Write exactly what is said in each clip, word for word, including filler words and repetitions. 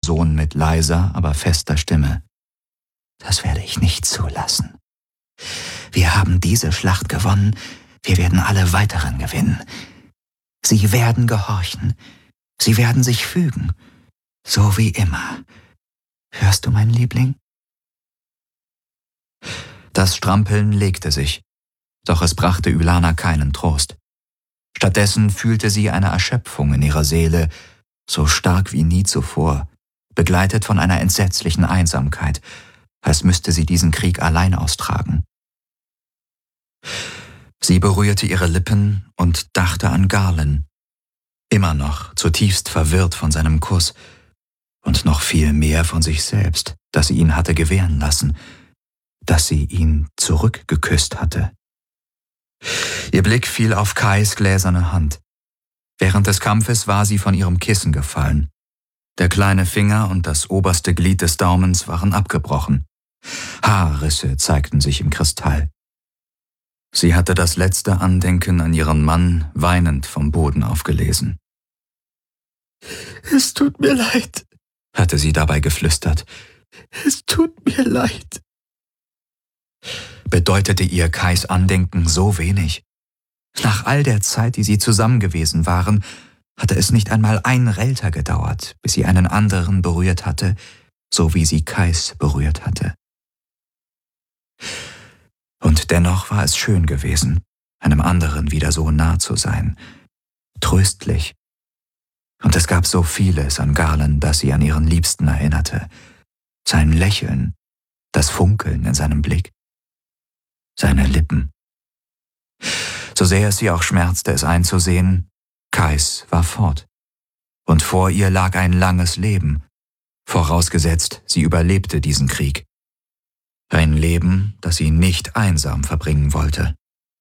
Sohn mit leiser, aber fester Stimme. »Das werde ich nicht zulassen. Wir haben diese Schlacht gewonnen, wir werden alle weiteren gewinnen. Sie werden gehorchen, sie werden sich fügen, so wie immer. Hörst du, mein Liebling?« Das Strampeln legte sich, doch es brachte Ylana keinen Trost. Stattdessen fühlte sie eine Erschöpfung in ihrer Seele, so stark wie nie zuvor, begleitet von einer entsetzlichen Einsamkeit, als müsste sie diesen Krieg allein austragen. Sie berührte ihre Lippen und dachte an Garlin, immer noch zutiefst verwirrt von seinem Kuss und noch viel mehr von sich selbst, dass sie ihn hatte gewähren lassen, dass sie ihn zurückgeküsst hatte. Ihr Blick fiel auf Kais gläserne Hand. Während des Kampfes war sie von ihrem Kissen gefallen. Der kleine Finger und das oberste Glied des Daumens waren abgebrochen. Haarrisse zeigten sich im Kristall. Sie hatte das letzte Andenken an ihren Mann weinend vom Boden aufgelesen. »Es tut mir leid«, hatte sie dabei geflüstert. »Es tut mir leid.« Bedeutete ihr Kais Andenken so wenig? Nach all der Zeit, die sie zusammen gewesen waren, hatte es nicht einmal ein Relter gedauert, bis sie einen anderen berührt hatte, so wie sie Kais berührt hatte. Und dennoch war es schön gewesen, einem anderen wieder so nah zu sein, tröstlich. Und es gab so vieles an Garlin, das sie an ihren Liebsten erinnerte. Sein Lächeln, das Funkeln in seinem Blick, seine Lippen. So sehr es sie auch schmerzte, es einzusehen, Kais war fort. Und vor ihr lag ein langes Leben, vorausgesetzt, sie überlebte diesen Krieg. Ein Leben, das sie nicht einsam verbringen wollte.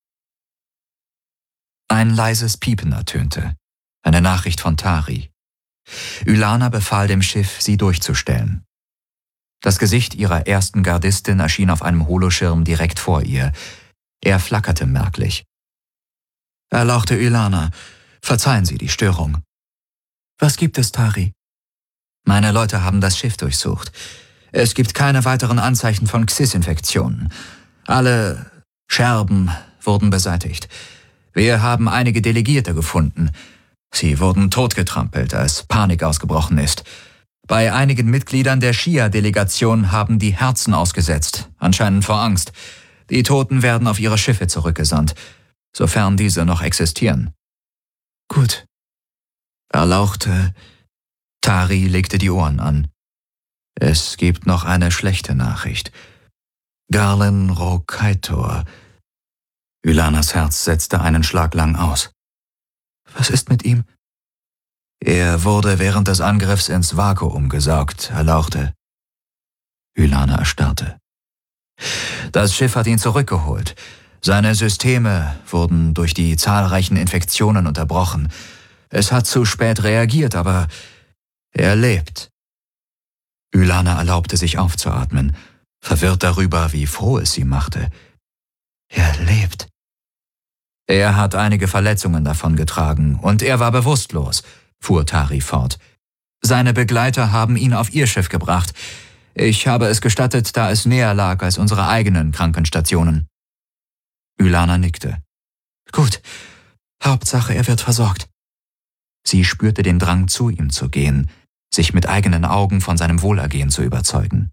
Ein leises Piepen ertönte, eine Nachricht von Tari. Ylana befahl dem Schiff, sie durchzustellen. Das Gesicht ihrer ersten Gardistin erschien auf einem Holoschirm direkt vor ihr. Er flackerte merklich. »Erlauchte Ylana, verzeihen Sie die Störung.« »Was gibt es, Tari?« »Meine Leute haben das Schiff durchsucht. Es gibt keine weiteren Anzeichen von Xys-Infektionen. Alle Scherben wurden beseitigt. Wir haben einige Delegierte gefunden. Sie wurden totgetrampelt, als Panik ausgebrochen ist. Bei einigen Mitgliedern der Shia-Delegation haben die Herzen ausgesetzt, anscheinend vor Angst. Die Toten werden auf ihre Schiffe zurückgesandt, sofern diese noch existieren.« »Gut.« Erlauchte. Tari legte die Ohren an. »Es gibt noch eine schlechte Nachricht. Garlin Rokaitor.« Ylanas Herz setzte einen Schlag lang aus. »Was ist mit ihm?« »Er wurde während des Angriffs ins Vakuum gesaugt, erlauchte.« Ylana erstarrte. »Das Schiff hat ihn zurückgeholt. Seine Systeme wurden durch die zahlreichen Infektionen unterbrochen. Es hat zu spät reagiert, aber er lebt.« Ylana erlaubte sich aufzuatmen, verwirrt darüber, wie froh es sie machte. »Er lebt.« »Er hat einige Verletzungen davongetragen und er war bewusstlos«, fuhr Tari fort. »Seine Begleiter haben ihn auf ihr Schiff gebracht. Ich habe es gestattet, da es näher lag als unsere eigenen Krankenstationen.« Ylana nickte. »Gut, Hauptsache, er wird versorgt.« Sie spürte den Drang, zu ihm zu gehen, sich mit eigenen Augen von seinem Wohlergehen zu überzeugen.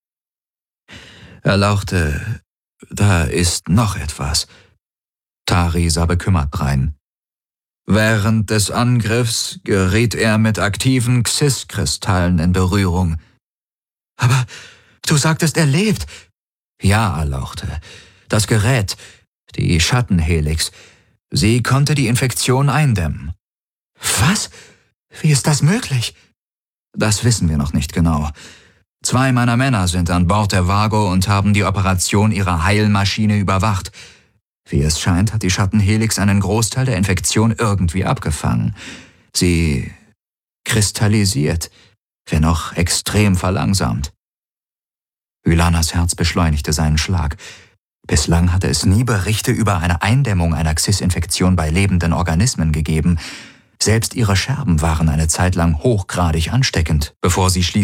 Erlauchte, da ist noch etwas. Tari sah bekümmert drein. Während des Angriffs geriet er mit aktiven Xys-Kristallen in Berührung. »Aber du sagtest, er lebt!« »Ja, Erlauchte. Das Gerät, die Schattenhelix, sie konnte die Infektion eindämmen.« »Was? Wie ist das möglich?« »Das wissen wir noch nicht genau. Zwei meiner Männer sind an Bord der Vago und haben die Operation ihrer Heilmaschine überwacht. Wie es scheint, hat die Schattenhelix einen Großteil der Infektion irgendwie abgefangen. Sie kristallisiert, wenn auch extrem verlangsamt.« Ylanas Herz beschleunigte seinen Schlag. Bislang hatte es nie Berichte über eine Eindämmung einer Xys-Infektion bei lebenden Organismen gegeben. Selbst ihre Scherben waren eine Zeit lang hochgradig ansteckend, bevor sie schließlich